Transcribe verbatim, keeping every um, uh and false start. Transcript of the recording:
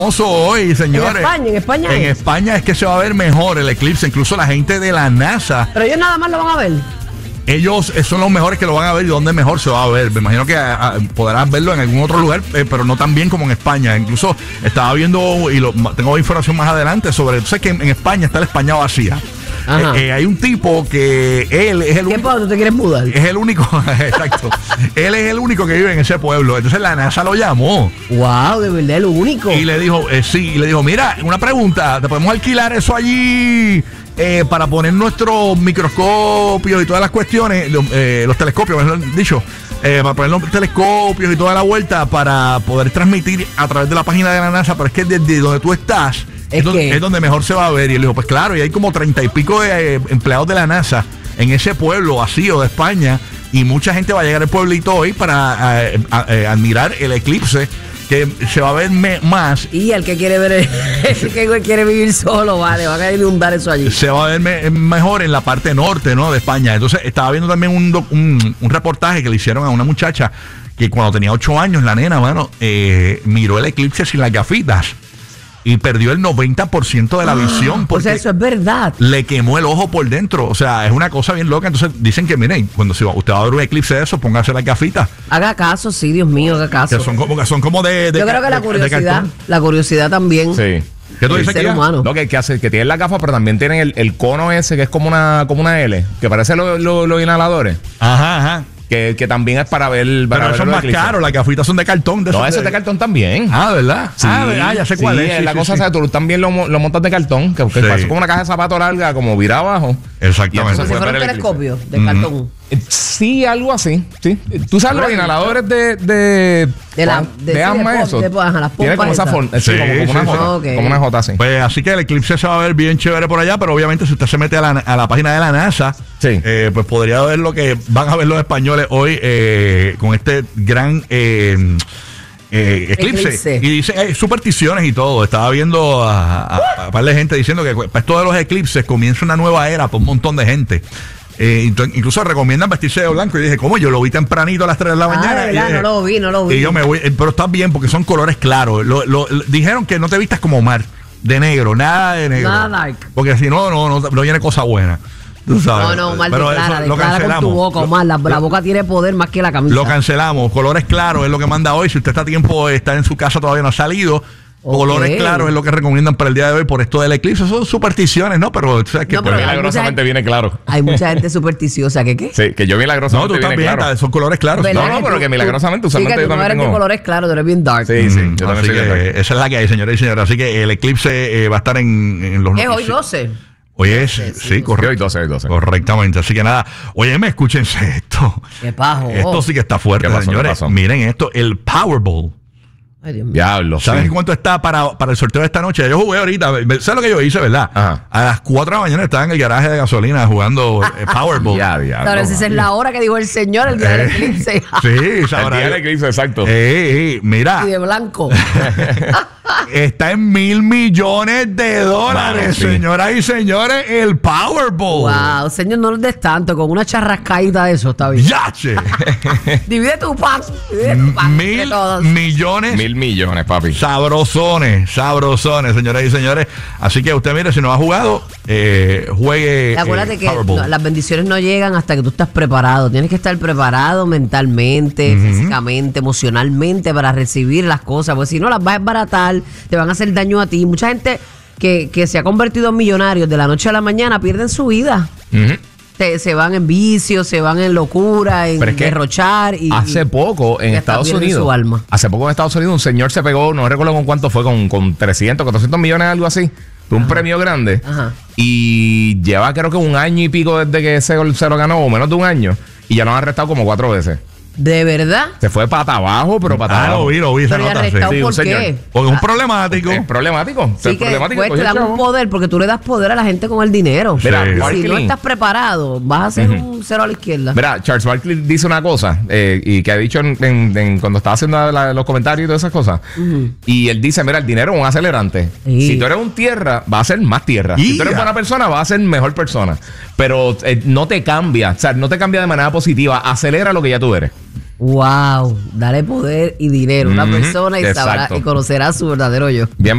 Hoy, señores. En España, en España. En es. España es que se va a ver mejor el eclipse. Incluso la gente de la NASA. Pero ellos nada más lo van a ver. Ellos son los mejores que lo van a ver y dónde mejor se va a ver. Me imagino que a, a, podrás verlo en algún otro lugar, eh, pero no tan bien como en España. Incluso estaba viendo, y lo, tengo información más adelante sobre, tú sabes que en, en España está la España vacía. Eh, eh, hay un tipo que él es el único. ¿Qué pueblo tú te quieres mudar? Es el único, exacto. Él es el único que vive en ese pueblo. Entonces la NASA lo llamó. Wow, de verdad, el único. Y le dijo, eh, sí, y le dijo, mira, una pregunta, ¿te podemos alquilar eso allí eh, para poner nuestros microscopios y todas las cuestiones, los, eh, los telescopios, mejor dicho, eh, para poner los telescopios y toda la vuelta para poder transmitir a través de la página de la NASA? Pero es que desde donde tú estás Es, es, donde, es donde mejor se va a ver. Y él dijo, pues claro, y hay como treinta y pico de eh, empleados de la NASA en ese pueblo vacío de España, y mucha gente va a llegar al pueblito hoy para eh, a, a, a admirar el eclipse, que se va a ver me, más. Y el que quiere ver el, el que quiere vivir solo, vale, va a inundar eso allí. Se va a ver me, mejor en la parte norte, ¿no?, de España. Entonces estaba viendo también un, un, un reportaje que le hicieron a una muchacha que cuando tenía ocho años, la nena, bueno, eh, miró el eclipse sin las gafitas y perdió el noventa por ciento de la visión. O sea, eso es verdad. Le quemó el ojo por dentro. O sea, es una cosa bien loca. Entonces dicen que, miren, cuando si usted va a ver un eclipse de eso, póngase las gafitas. Haga caso, sí, Dios mío, haga caso. Que son como, son como de, de Yo creo que la de, curiosidad, de la curiosidad también. Sí. ¿Qué tú dices, ser humano? No, que, que, hace, que tienen las gafas, pero también tienen el, el cono ese que es como una, como una L, que parece los lo, lo inhaladores. Ajá, ajá. Que, que también es para ver. Para pero ver son más caros, las gafitas son de cartón. De no, eso es de cartón también. Ah, ¿verdad? Sí, ah, ah, ya sé cuál sí, es. Sí, la sí, cosa, sí. ¿sabes? Tú también lo, lo montas de cartón, que, que Sí. parece como una caja de zapato larga, como virada abajo. Exactamente. Como si fuera un telescopio de Mm. cartón. Sí, algo así. Sí. Tú sabes los inhaladores de. De, De la- de- de sí, asma, de eso. pom- de- ajá, las Tiene como pompas esa esas. forma. Sí, Sí, como, como sí, una sí. J. Ok. Como una J, así. Pues así que el eclipse se va a ver bien chévere por allá, pero obviamente si usted se mete a la, a la página de la NASA, Sí. eh, pues podría ver lo que van a ver los españoles hoy eh, con este gran eh, eh, eclipse. Eclipse. Y dicen hay supersticiones y todo. Estaba viendo a, a, a un par de gente diciendo que para esto de los eclipses comienza una nueva era para un montón de gente. Eh, entonces, incluso recomiendan vestirse de blanco. Y dije, ¿cómo? Yo lo vi tempranito a las tres de la Ah, mañana. de y, verdad, eh, no lo vi, no lo vi. y yo me voy, eh, pero está bien porque son colores claros. Lo, lo, lo- dijeron que no te vistas como Omar, de negro, nada de negro. Nada dark. Porque si no, no, no, no viene cosa buena. Tú sabes. No, no, Omar, Pero declara, eso lo declara con tu cancelamos. boca, Omar. La, la boca tiene poder más que la camisa. Lo cancelamos. Colores claros es lo que manda hoy. Si usted está a tiempo, está en su casa, todavía no ha salido. Ok. Colores claros es lo que recomiendan para el día de hoy por esto del eclipse. Son supersticiones, ¿no? Pero, ¿sabes qué? No, Pues, pero hay Milagrosamente mucha- viene claro. Hay mucha gente supersticiosa. ¿Qué qué? Sí, que yo no, milagrosamente tú viene también. claro. Son colores claros. ¿Verdad no, que pero tú- que milagrosamente, tú- usualmente sí, que yo tú no también eres de tengo- colores claros, tú eres bien dark. Sí, sí, Mm, yo también así soy que de dark. esa es la que hay, señores y señores. Así que el eclipse eh, va a estar en, en los Es hoy doce. Hoy es, sí, Sí, correcto. hoy doce, hoy doce. Correctamente. Así que nada, oye, me escúchense esto. Qué pajo. Esto sí que está fuerte, ¿Qué pasó? señores. ¿Qué pasó? Miren esto, el Powerball. Ay, Dios mío. Diablo. ¿Sabes sí. cuánto está para, para el sorteo de esta noche? Yo jugué ahorita. ¿Sabes lo que yo hice, verdad? Ajá. A las cuatro de la mañana estaba en el garaje de gasolina jugando eh, Powerball. Ya, diablo. Ahora, esa es la hora que dijo el señor, el día del Eh, eclipse. sí, El sabrá. día del eclipse, exacto. Eh, eh, mira, Y de blanco. está en mil millones de dólares, Mano, sí. señoras y señores, el Powerball. Wow, señor, no lo des tanto, con una charrascaída de eso, está bien. ¡Yache! Divide tu pack. Divide tu pack entre Mil todos. millones Mil millones, papi. sabrosones, sabrosones, señoras y señores. Así que usted, mire, si no ha jugado, eh, juegue. Acuérdate eh, que Powerball. no, las bendiciones no llegan hasta que tú estás preparado. Tienes que estar preparado mentalmente, físicamente, emocionalmente para recibir las cosas. Porque si no, las vas a desbaratar, te van a hacer daño a ti. Mucha gente que, que se ha convertido en millonarios de la noche a la mañana pierden su vida. Ujú. Te- se van en vicios, se van en locura, en Pero es que derrochar. Y, Hace poco en y hasta Estados pierden Unidos. su alma. Hace poco en Estados Unidos un señor se pegó, no recuerdo con cuánto fue, con, con trescientos, cuatrocientos millones, algo así. Fue un premio grande. Ajá. Y lleva creo que un año y pico desde que se, se lo ganó, o menos de un año. Y ya lo han arrestado como cuatro veces. ¿De verdad? Se fue pata abajo, pero pata Ah, abajo. lo vi, lo vi, esa Pero ya nota. sí. arrestado Sí, por un señor. qué? Porque es un problemático. Es problemático. Sí, es que problemático. pues, te cogió dan el un chavo. poder porque tú le das poder a la gente con el dinero. Mira, Sí. Si Barkley- no estás preparado, vas a ser un cero a la izquierda. Mira, Charles Barkley dice una cosa eh, y que ha dicho en, en- en- cuando estaba haciendo la- los comentarios y todas esas cosas. Y él dice, mira, el dinero es un acelerante. Sí. Si tú eres un tierra, va a ser más tierra. Si tú eres Ya. buena persona, va a ser mejor persona. Pero eh, no te cambia, o sea, no te cambia de manera positiva. Acelera lo que ya tú eres. Wow, dale poder y dinero a una Ujú, persona y sabrá exacto. y conocerá su verdadero yo. Bien